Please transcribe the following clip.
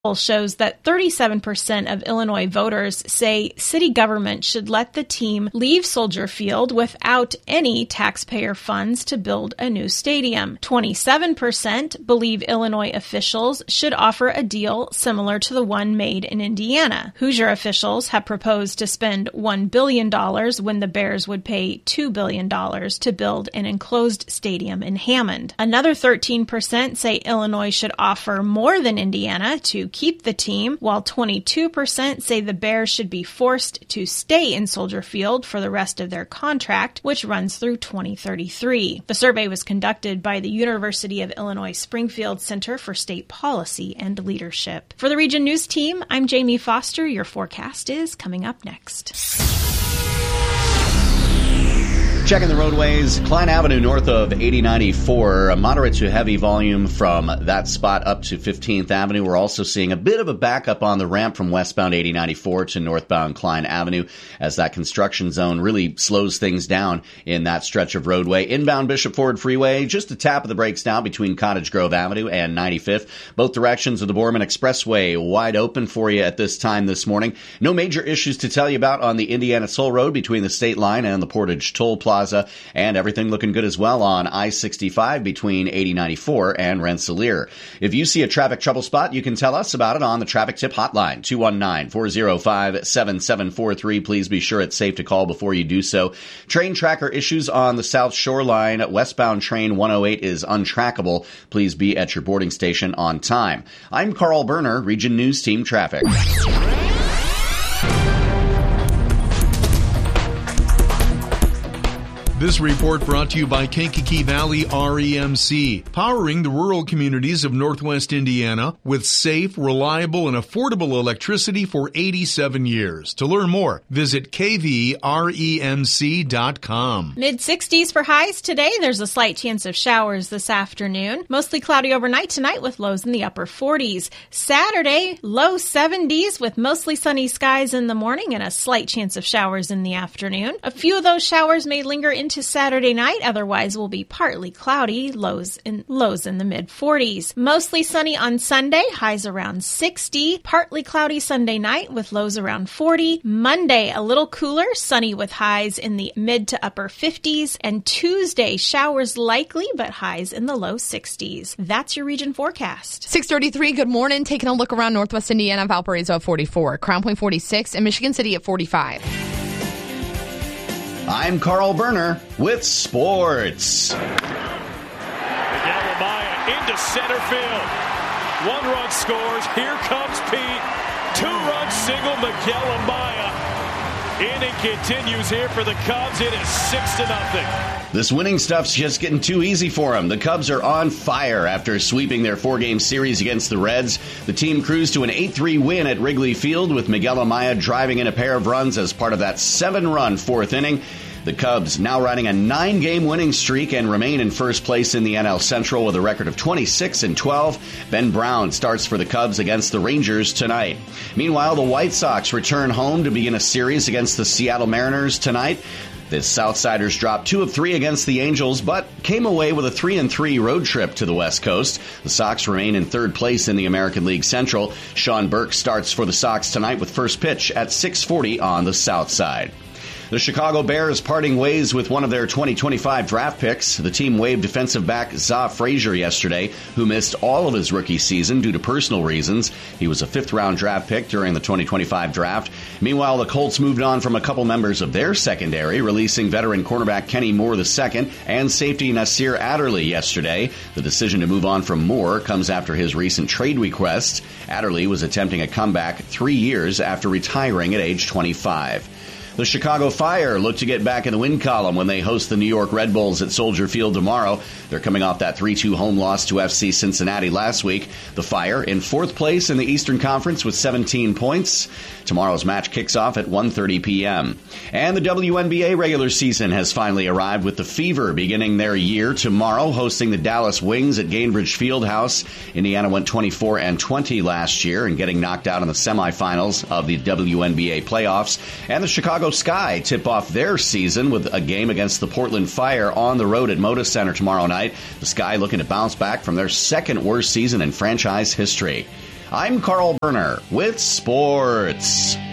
poll shows that 37% of Illinois voters say city government should let the team leave Soldier Field without any taxpayer funds to build a new stadium. 27% believe Illinois officials should offer a deal similar to the one made in Indiana. Hoosier officials have proposed to spend $1 billion when the Bears would pay $2 billion to build an enclosed stadium in Hammond. Another 13% say Illinois should offer more than Indiana to keep the team, while 22% say the Bears should be forced to stay in Soldier Field for the rest of their contract, which runs through 2033. The survey was conducted by the University of Illinois Springfield Center for State Policy and Leadership. For the Region News team, I'm Jamie Foster. Your forecast is coming up next. Checking the roadways, Klein Avenue north of 8094, a moderate to heavy volume from that spot up to 15th Avenue. We're also seeing a bit of a backup on the ramp from westbound 8094 to northbound Klein Avenue as that construction zone really slows things down in that stretch of roadway. Inbound Bishop Ford Freeway, just a tap of the brakes now between Cottage Grove Avenue and 95th. Both directions of the Borman Expressway wide open for you at this time this morning. No major issues to tell you about on the Indiana Toll Road between the state line and the Portage Toll Plaza. And everything looking good as well on I-65 between 8094 and Rensselaer. If you see a traffic trouble spot, you can tell us about it on the Traffic Tip Hotline, 219-405-7743. Please be sure it's safe to call before you do so. Train tracker issues on the South Shore Line. Westbound train 108 is untrackable. Please be at your boarding station on time. I'm Carl Berner, Region News Team Traffic. This report brought to you by Kankakee Valley REMC, powering the rural communities of Northwest Indiana with safe, reliable, and affordable electricity for 87 years. To learn more, visit kvremc.com. Mid-60s for highs today. There's a slight chance of showers this afternoon. Mostly cloudy overnight tonight with lows in the upper 40s. Saturday, low 70s with mostly sunny skies in the morning and a slight chance of showers in the afternoon. A few of those showers may linger into Saturday night, otherwise will be partly cloudy, lows in the mid-40s. Mostly sunny on Sunday, highs around 60. Partly cloudy Sunday night with lows around 40. Monday, a little cooler, sunny with highs in the mid to upper 50s. And Tuesday, showers likely, but highs in the low 60s. That's your region forecast. 6:33, good morning. Taking a look around Northwest Indiana, Valparaiso at 44, Crown Point 46, and Michigan City at 45. I'm Carl Berner with sports. Miguel Amaya into center field. 1 run scores. Here comes Pete. 2-run single. Miguel Amaya. Inning continues here for the Cubs. It is 6-0. This winning stuff's just getting too easy for them. The Cubs are on fire after sweeping their 4-game series against the Reds. The team cruised to an 8-3 win at Wrigley Field with Miguel Amaya driving in a pair of runs as part of that 7-run 4th inning. The Cubs now riding a 9-game winning streak and remain in first place in the NL Central with a record of 26-12. Ben Brown starts for the Cubs against the Rangers tonight. Meanwhile, the White Sox return home to begin a series against the Seattle Mariners tonight. The Southsiders dropped 2 of 3 against the Angels, but came away with a 3-3 road trip to the West Coast. The Sox remain in 3rd place in the American League Central. Sean Burke starts for the Sox tonight with first pitch at 6:40 on the South Side. The Chicago Bears parting ways with one of their 2025 draft picks. The team waived defensive back Za Frazier yesterday, who missed all of his rookie season due to personal reasons. He was a 5th-round draft pick during the 2025 draft. Meanwhile, the Colts moved on from a couple members of their secondary, releasing veteran cornerback Kenny Moore II and safety Nasir Adderley yesterday. The decision to move on from Moore comes after his recent trade request. Adderley was attempting a comeback 3 years after retiring at age 25. The Chicago Fire look to get back in the win column when they host the New York Red Bulls at Soldier Field tomorrow. They're coming off that 3-2 home loss to FC Cincinnati last week. The Fire in 4th place in the Eastern Conference with 17 points. Tomorrow's match kicks off at 1:30 p.m. And the WNBA regular season has finally arrived with the Fever beginning their year tomorrow, hosting the Dallas Wings at Gainbridge Fieldhouse. Indiana went 24-20 last year and getting knocked out in the semifinals of the WNBA playoffs. And the Chicago Sky tip off their season with a game against the Portland Fire on the road at Moda Center tomorrow night. The Sky looking to bounce back from their 2nd worst season in franchise history. I'm Carl Berner with sports.